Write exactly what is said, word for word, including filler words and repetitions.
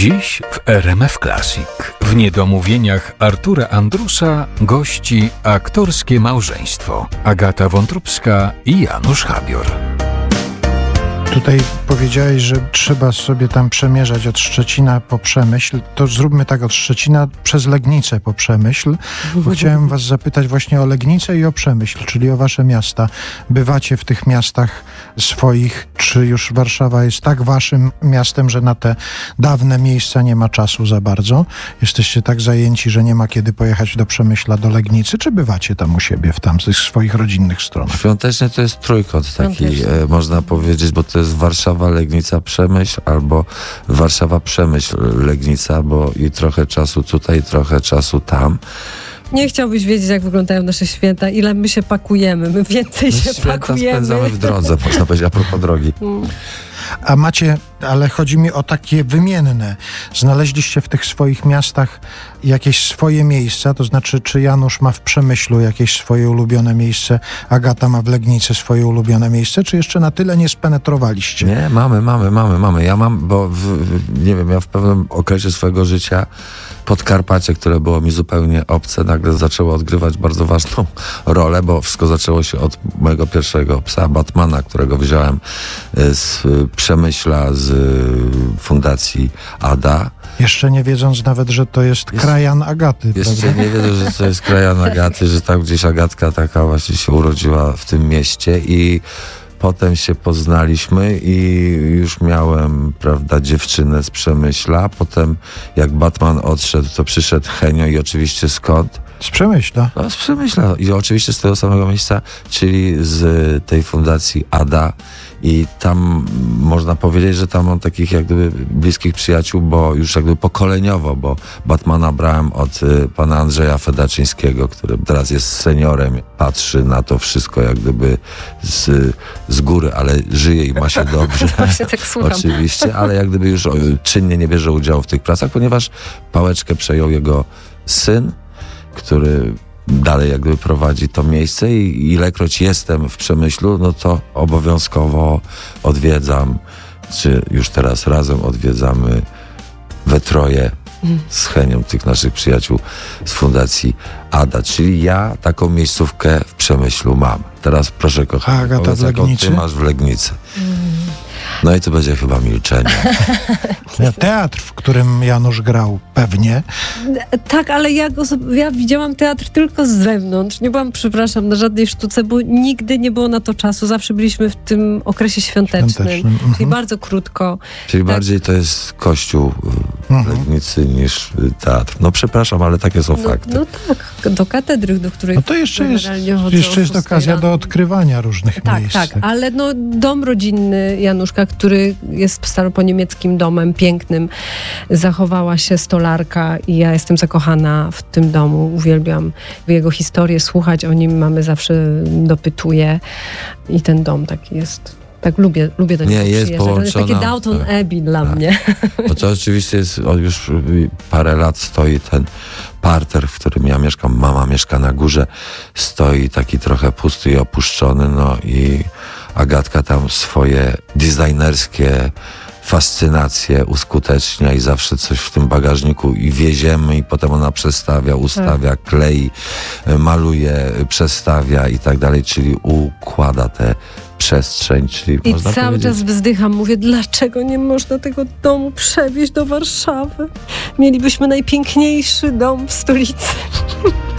Dziś w R M F Classic w Niedomówieniach Artura Andrusa gości aktorskie małżeństwo Agata Wątróbska i Janusz Habior. Tutaj powiedziałeś, że trzeba sobie tam przemierzać od Szczecina po Przemyśl. To zróbmy tak od Szczecina przez Legnicę po Przemyśl. Bo chciałem was zapytać właśnie o Legnicę i o Przemyśl, czyli o wasze miasta. Bywacie w tych miastach swoich, czy już Warszawa jest tak waszym miastem, że na te dawne miejsca nie ma czasu za bardzo? Jesteście tak zajęci, że nie ma kiedy pojechać do Przemyśla, do Legnicy, czy bywacie tam u siebie, w tam tych swoich rodzinnych stronach? Świątecznie to jest trójkąt taki, e, można powiedzieć, bo to jest Warszawa, Legnica, Przemyśl, albo Warszawa, Przemyśl, Legnica, bo i trochę czasu tutaj, i trochę czasu tam. Nie chciałbyś wiedzieć, jak wyglądają nasze święta, ile my się pakujemy, my więcej się Święta pakujemy. spędzamy w drodze, można powiedzieć, a propos drogi. Mm. A macie, ale chodzi mi o takie wymienne. Znaleźliście w tych swoich miastach jakieś swoje miejsca, to znaczy, czy Janusz ma w Przemyślu jakieś swoje ulubione miejsce, Agata ma w Legnicy swoje ulubione miejsce, czy jeszcze na tyle nie spenetrowaliście? Nie, mamy, mamy, mamy, mamy. Ja mam, bo w, w, nie wiem, ja w pewnym okresie swojego życia Podkarpacie, które było mi zupełnie obce, nagle zaczęło odgrywać bardzo ważną rolę, bo wszystko zaczęło się od mojego pierwszego psa Batmana, którego wziąłem z Przemyśla, z fundacji Ada. Jeszcze nie wiedząc nawet, że to jest Jeszcze, krajan Agaty. Jeszcze prawda? nie wiedzą, że to jest krajan Agaty, że tam gdzieś Agatka taka właśnie się urodziła w tym mieście i potem się poznaliśmy i już miałem, prawda, dziewczynę z Przemyśla. Potem jak Batman odszedł, to przyszedł Henio i oczywiście skąd? Z Przemyśla. No, z Przemyśla i oczywiście z tego samego miejsca, czyli z tej fundacji Ada. I tam można powiedzieć, że tam mam takich jak gdyby bliskich przyjaciół, bo już jakby pokoleniowo, bo Batmana brałem od y, pana Andrzeja Fedaczyńskiego, który teraz jest seniorem, patrzy na to wszystko jak gdyby z, z góry, ale żyje i ma się dobrze. Właśnie tak słucham. Oczywiście, ale jak gdyby już o, czynnie nie bierze udziału w tych pracach, ponieważ pałeczkę przejął jego syn, który dalej jakby prowadzi to miejsce i ilekroć jestem w Przemyślu, no to obowiązkowo odwiedzam, czy już teraz razem odwiedzamy we troje z Henią tych naszych przyjaciół z fundacji Ada, czyli ja taką miejscówkę w Przemyślu mam. Teraz proszę kochani, A Agata powiedz, w jaką Legnicy? ty masz w Legnicy. No i to będzie chyba milczenie. Teatr, w którym Janusz grał, pewnie. Tak, ale ja, go, ja widziałam teatr tylko z zewnątrz. Nie byłam, przepraszam, na żadnej sztuce, bo nigdy nie było na to czasu. Zawsze byliśmy w tym okresie świątecznym. Świątecznym, mhm. Czyli bardzo krótko. Czyli Tak. bardziej to jest kościół w Mhm. Legnicy niż teatr. No przepraszam, ale takie są No, fakty. no tak, do katedry, do której No to jeszcze jest, generalnie chodzą jeszcze jest o szóstej okazja rano. do odkrywania różnych Tak, miejsc. tak, ale no dom rodzinny Januszka, który jest staroponiemieckim domem, pięknym, zachowała się stolarka i ja jestem zakochana w tym domu. Uwielbiam jego historię, słuchać o nim mamy zawsze, dopytuję i ten dom taki jest. Tak lubię, lubię do niego Nie, jest przyjeżdżać. To jest takie połączona, Downton tak. Abbey dla Tak. mnie. No to oczywiście jest, o, już parę lat stoi ten parter, w którym ja mieszkam, mama mieszka na górze, stoi taki trochę pusty i opuszczony, no i Agatka tam swoje designerskie fascynacje uskutecznia i zawsze coś w tym bagażniku i wieziemy i potem ona przestawia, ustawia, klei, maluje, przestawia i tak dalej, czyli układa te przestrzeń, czyli I można cały powiedzieć... czas wzdycham, mówię, dlaczego nie można tego domu przewieźć do Warszawy? Mielibyśmy najpiękniejszy dom w stolicy.